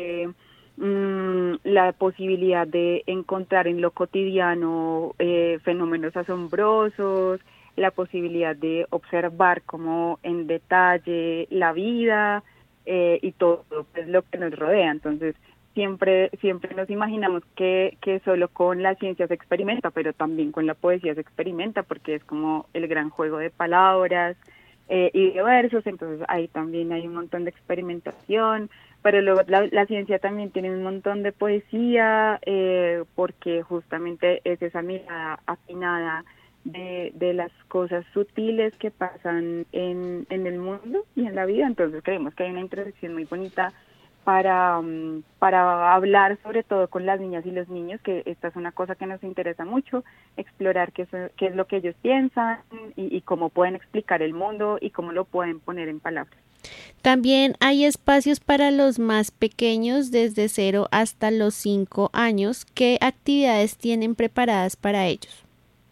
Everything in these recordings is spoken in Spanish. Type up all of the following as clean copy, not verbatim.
la posibilidad de encontrar en lo cotidiano fenómenos asombrosos, la posibilidad de observar como en detalle la vida y todo pues, lo que nos rodea. Entonces, siempre nos imaginamos que solo con la ciencia se experimenta, pero también con la poesía se experimenta, porque es como el gran juego de palabras y de versos, entonces ahí también hay un montón de experimentación, pero luego la ciencia también tiene un montón de poesía, porque justamente es esa mirada afinada de las cosas sutiles que pasan en el mundo y en la vida. Entonces creemos que hay una intersección muy bonita para hablar sobre todo con las niñas y los niños, que esta es una cosa que nos interesa mucho, explorar qué es lo que ellos piensan y cómo pueden explicar el mundo y cómo lo pueden poner en palabras. También hay espacios para los más pequeños, desde 0 hasta los 5 años. ¿Qué actividades tienen preparadas para ellos?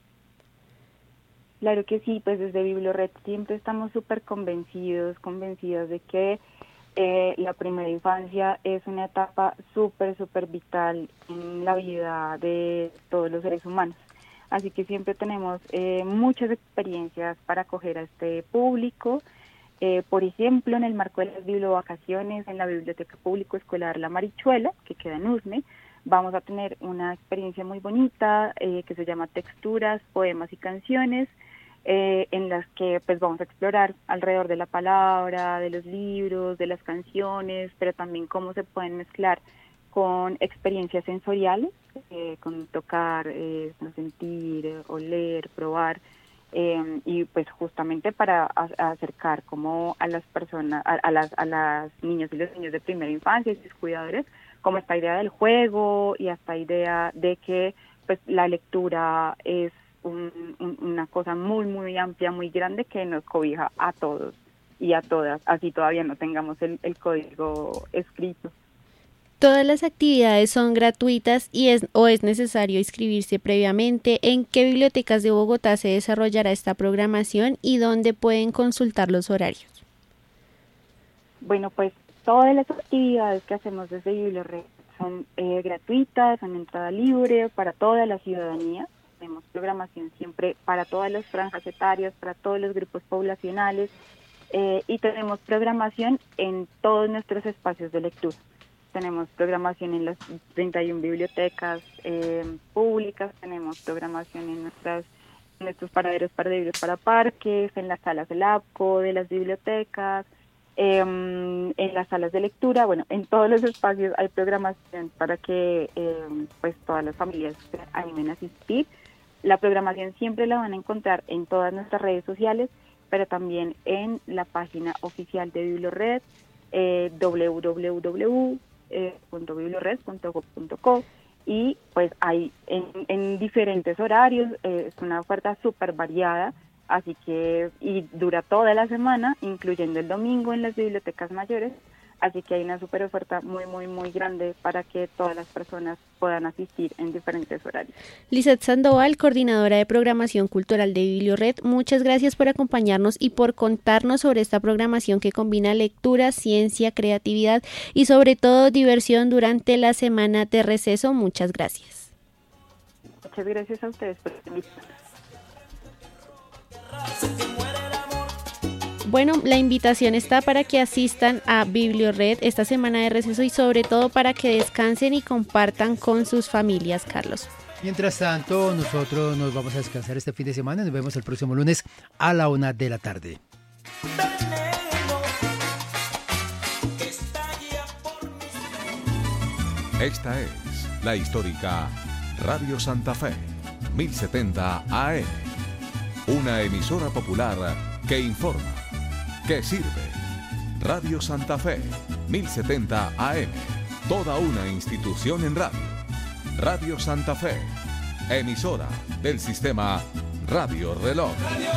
Claro que sí, pues desde Biblioret siempre estamos súper convencidas de que la primera infancia es una etapa súper vital en la vida de todos los seres humanos. Así que siempre tenemos muchas experiencias para acoger a este público. Por ejemplo, en el marco de las bibliovacaciones en la Biblioteca Público Escolar La Marichuela, que queda en Usme, vamos a tener una experiencia muy bonita que se llama Texturas, Poemas y Canciones, en las que pues vamos a explorar alrededor de la palabra, de los libros, de las canciones, pero también cómo se pueden mezclar con experiencias sensoriales, con tocar, sentir, oler, probar, y pues justamente para acercar como a las personas, a las niñas y los niños de primera infancia y sus cuidadores, como esta idea del juego y esta idea de que pues la lectura es una cosa muy amplia, muy grande, que nos cobija a todos y a todas, así todavía no tengamos el código escrito. ¿Todas las actividades son gratuitas y es necesario inscribirse previamente? ¿En qué bibliotecas de Bogotá se desarrollará esta programación y dónde pueden consultar los horarios? Bueno, pues todas las actividades que hacemos desde Biblioret son gratuitas, son entrada libre para toda la ciudadanía. Tenemos programación siempre para todas las franjas etarias, para todos los grupos poblacionales, y tenemos programación en todos nuestros espacios de lectura. Tenemos programación en las 31 bibliotecas públicas, tenemos programación en nuestros paraderos para libros para parques, en las salas del APCO, de las bibliotecas, en las salas de lectura. Bueno, en todos los espacios hay programación para que pues todas las familias se animen a asistir. La programación siempre la van a encontrar en todas nuestras redes sociales, pero también en la página oficial de Biblioret, www.biblioret.gov.co, y pues hay en diferentes horarios, es una oferta súper variada, así que y dura toda la semana, incluyendo el domingo en las bibliotecas mayores. Así que hay una súper oferta muy grande para que todas las personas puedan asistir en diferentes horarios. Lizeth Sandoval, coordinadora de programación cultural de Biblioret, muchas gracias por acompañarnos y por contarnos sobre esta programación que combina lectura, ciencia, creatividad y sobre todo diversión durante la semana de receso. Muchas gracias. Muchas gracias a ustedes por invitarnos. Bueno, la invitación está para que asistan a Biblioret esta semana de receso y sobre todo para que descansen y compartan con sus familias, Carlos. Mientras tanto, nosotros nos vamos a descansar este fin de semana. Nos vemos el próximo lunes a la 1 de la tarde. Esta es la histórica Radio Santa Fe, 1070 AM. Una emisora popular que informa, que sirve. Radio Santa Fe, 1070 AM. Toda una institución en radio. Radio Santa Fe, emisora del sistema Radio Reloj.